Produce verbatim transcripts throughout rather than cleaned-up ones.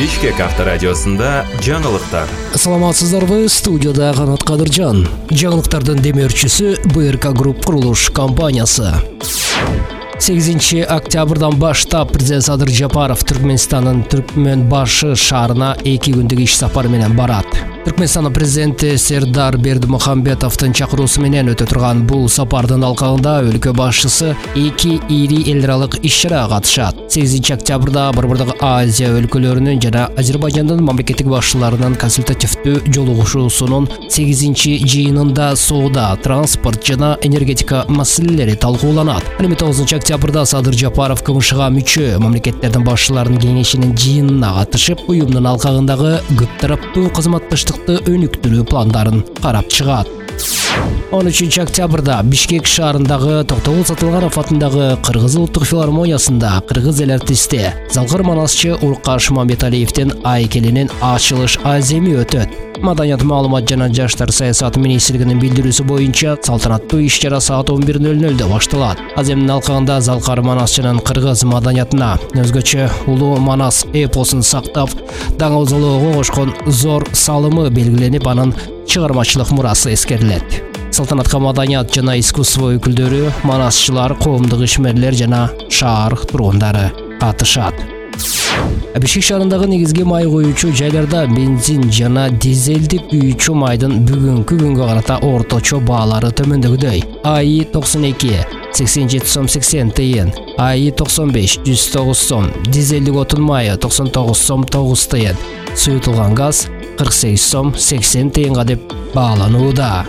Бишкек авторадиосында жаңылыктар. Саламатсыздарбы, студияда Канат Кадыржан. Жаңылыктардын демөөрчүсү бэ эр ка Групп курулуш компаниясы. сегизинчи октябрдан баштап президент Садыр Жапаров Түркмөнстандын Түркмөнбашы шаарына эки күндүк иш сапары менен барат. Түркмөнстандын президенти Сердар Бердимухамбетовдун чакыруусу менен өтө турган бул сапардын алкагында өлкө башчысы эки ири эл аралык иш-чарага катышат. сегизинчи октябрда Борбордук Азия өлкөлөрүнүн жана Азербайжандын мамлекеттик башчыларынын консультативдүү жолугушуусунун сегизинчи жыйынында соода, транспорт жана энергетика маселелери талкууланат. Ал тогузунчу октябрда Садыр Жапаров КМШга мүчө мамлекеттердин башчыларынын кеңешинин жыйынына катышып, уюмдун алкагындагы көп тараптуу кызматташтыкты өнүктүрүү пландарын карап чыгат. он үчүнчү октябрда Бишкек шаарындагы Токтогул Сатылганов атындагы Кыргыз улуттук филармониясында кыргыз эл артисти Залкар Манасчы Уркаш Мамбеталиевдин айкелинин ачылыш аземи өтөт. Маданият, маалымат жана жаштар саясаты министрлигинин билдирүүсү боюнча салтанаттуу иш-чара саат он бир нөл нөлдө башталат. Аземдин алкагында Залкар Манасчынын кыргыз маданиятына өзгөчө улуу Манас эпосун сактап, даңгылоого кошкон зор салымы белгиленип, анын чыгармачылык мурасы эскерилет. Салтанатка маданият жана искусство өкүлдөрү, манасчылар, коомдук ишмерлер жана шаар тургундары катышат. Бишкек шаарындагы негизги май коюучу жайларда бензин жана дизелди күйүүчү майдын бүгүнкү күнгө карата орточо баалары төмөндөгүдөй. АИ токсон эки сексен жети сом сексен тыйын, АИ токсон беш жүз тогуз сом, дизелдик отун майы токсон тогуз сом тогуз тыйын, суютулган газ кырк сегиз сом сексен тыйынга деп бааланууда.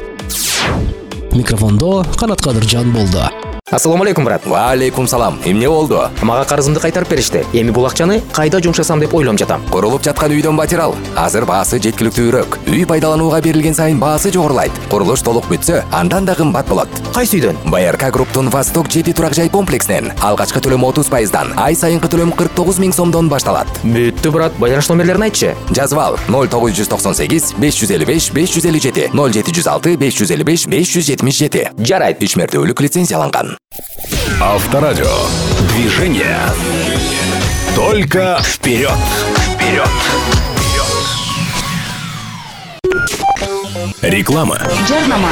Микрофондо Канат Кадыржан болду. Ассаламу алейкум, брат. Ва алейкум салам. Эмне болду? Мага карызымды кайтарып беришти. Эми бул акчаны кайда жумшасам деп ойлоп жатам. Курулуп жаткан үйдөн материал. Азыр баасы жеткиликтүүрөөк. Үй пайдаланууга берилген сайын баасы жогорулайт. Курулуш толук бүтсө, андан да кымбат болот. Кайсы үйдөн? бэ эр ка Групптун Восток жети турак жай комплексинен алгачкы төлөм отуз пайыздан, ай сайынкы төлөм кырк тогуз миң сомдон башталат. Бүттү, брат. Байланыш номерлерин айтчы. Жазып ал: ноль тогуз жүз токсон сегиз беш жүз элүү беш беш жүз элүү жети, ноль жети жүз алты беш жүз элүү беш беш жүз жетимиш жети. Жарайт. Ишмердүүлүк лицензияланган. Авторадио. Движение. Только вперед. Вперед. Реклама. Жарнама.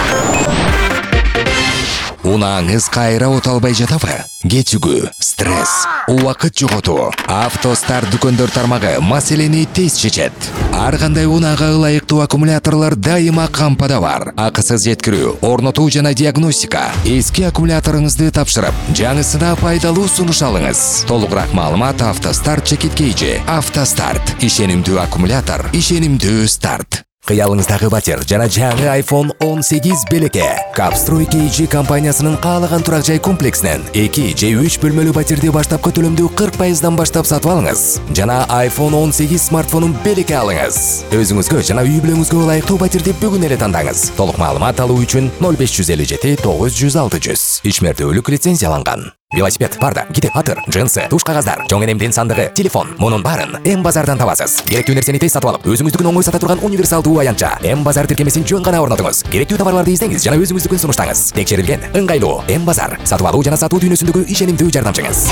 Унааңыз кайра оталбай жатабы? Кетүүгү, стресс, убакыт жоготуу. Автостар дүкөндөр тармагы маселени тез чечет. Ар кандай унаага ылайыктуу аккумуляторлор дайыма кампада бар. Акысыз жеткирүү, орнотуу жана диагностика. Эски аккумуляторуңузду тапшырып, жаңысына пайдалуу сунуш алыңыз. Толугураак маалымат Автостар чекит кейжи. Автостарт. Ишенимдүү аккумулятор, ишенимдүү старт. Кыялыңыздагы батир жана жаңы айфон он сегиз белекке. Капстрой кейжи компаниясынын каалаган турак жай комплексинен эки же үч бөлмөлүү батирди баштапкы төлөмдүү кырк пайыздан баштап сатып алыңыз. Жана айфон он сегиз смартфонун белекке алыңыз. Өзүңүзгө жана үй бүлөңүзгө ылайыктуу батирди бүгүн эле тандаңыз. Толук маалымат алуу үчүн ноль беш жүз элүү жети тогуз жүз алты жүз. Ишмердүүлүк лицензияланган. Велосипед, парда, китеп, атыр, джинсы, туш кагаздар, чоң энемдин сандыгы, телефон, мунун баарын М базардан табасыз. Керектүү нерсени тез сатып алып, өзүңүздүкүн оңой сата турган универсалдуу аянтча М базар тиркемесин жөн гана орнотуңуз. Керектүү товарларды издеңиз жана өзүңүздүкүн сунуштаңыз. Текшерилген, ыңгайлуу М базар сатып алуу жана сатуу дүйнөсүндөгү ишенимдүү жардамчыңыз.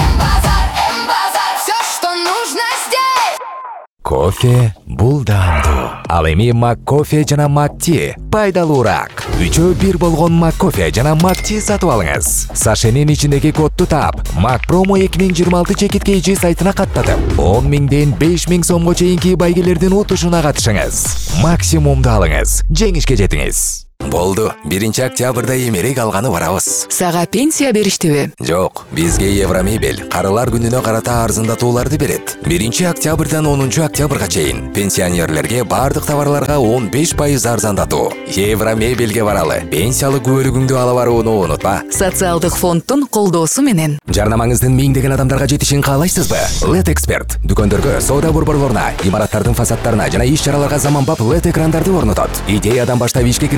Кофе бул даамдуу. Ал эми Мак кофе жана Мак ти пайдалуураак. Үчөө бир болгон Мак кофе жана Мак ти сатып алыңыз. Сашенин ичиндеги кодду таап, Мак промо эки миң жыйырма алты чекит кейжи сайтына каттатып, он миңден беш миң сомго чейинки байгелердин утушуна катышыңыз. Максимумду алыңыз, жеңишке жетиңиз. Болду. биринчи октябрда эмерек алганы барабыз. Сага пенсия бериштиби? Жок, бизге Евромебель карылар күнүнө карата арзандатууларды берет. биринчи октябрдан онунчу октябрга чейин пенсионерлерге бардык товарларга он беш пайыз арзандатуу. Евромебелге баралы. Пенсиялык күбөлүгүңдү ала барууну унутпа. Социалдык фонддун колдоосу менен. Жарнамаңыздын миңдеген адамдарга жетишин каалайсызбы? Лед Эксперт дүкөндөргө, соода борборлоруна, имараттардын фасадтарына жана иш-чараларга заманбап лед экрандарды орнотот. Идеядан баштап ишке киргизүүгө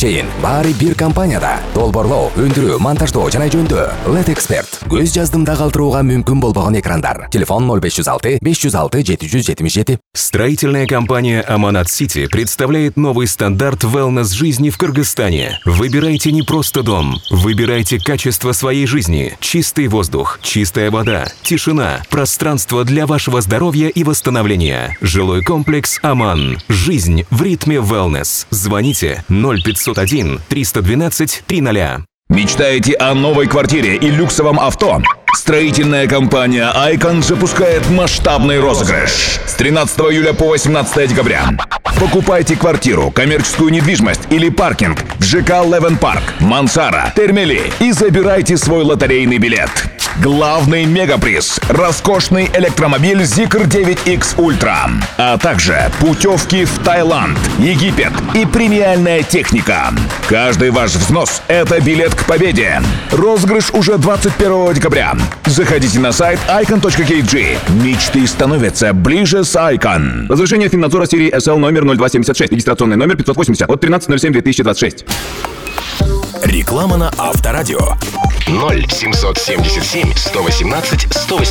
чейин баары бир компанияда. Долборлоо, өндүрүү, монтаждоо жана жөндөө. Let Expert. Көз жаздымда калтырууга мүмкүн болбогон экрандар. Телефон ноль беш жүз алты беш жүз алты жети жүз жетимиш жети. Строительная компания Аманат Сити представляет новый стандарт wellness жизни в Кыргызстане. Выбирайте не просто дом, выбирайте качество своей жизни. Чистый воздух, чистая вода, тишина, пространство для вашего здоровья и восстановления. Жилой комплекс Аман. Жизнь в ритме wellness. Звоните ноль пятьсот один триста двенадцать триста. Мечтаете о новой квартире и люксовом авто? Строительная компания Icon запускает масштабный розыгрыш с тринадцатого июля по восемнадцатое декабря. Покупайте квартиру, коммерческую недвижимость или паркинг в ЖК Левен Парк, Мансара, Термели и забирайте свой лотерейный билет. Главный мегаприз – роскошный электромобиль Zikr девять икс Ultra, а также путевки в Таиланд, Египет и премиальная техника. Каждый ваш взнос – это билет к победе. Розыгрыш уже двадцать первого декабря. Заходите на сайт icon точка кей джи. Мечты становятся ближе с Icon. Разрешение Финнадзора серии эс эл номер ноль два семьдесят шесть, регистрационный номер пятьсот восемьдесят от тринадцатого ноль седьмого две тысячи двадцать шесть. Реклама на Авторадио. ноль семьсот семьдесят семь сто восемнадцать сто восемнадцать.